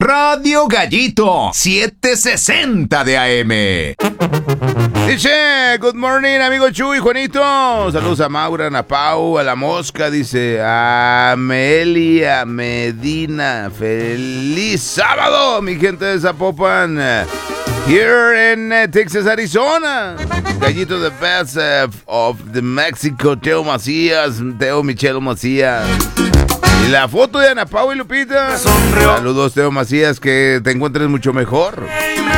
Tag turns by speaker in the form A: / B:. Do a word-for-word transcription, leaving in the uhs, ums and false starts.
A: Radio Gallito, setecientos sesenta de A M.
B: Dice, good morning, amigo Chuy, Juanito. Saludos a Maura, a Pau, a la Mosca. Dice, a Amelia Medina. Feliz sábado, mi gente de Zapopan. Here in uh, Texas, Arizona. Gallito, the best uh, of the Mexico. Teo Macías, Teo Michelo Macías. Y la foto de Ana Pau y Lupita. Saludos, Teo Macías, que te encuentres mucho mejor.